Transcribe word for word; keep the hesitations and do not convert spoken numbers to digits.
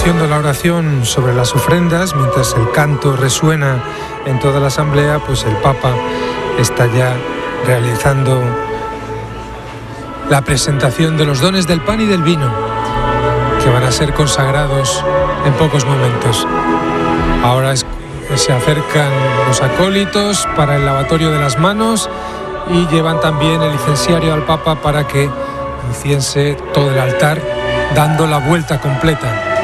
haciendo la oración sobre las ofrendas, mientras el canto resuena en toda la asamblea, pues el Papa está ya realizando la presentación de los dones del pan y del vino, que van a ser consagrados en pocos momentos. Ahora es, se acercan los acólitos para el lavatorio de las manos y llevan también el incenciario al Papa para que inciense todo el altar, dando la vuelta completa.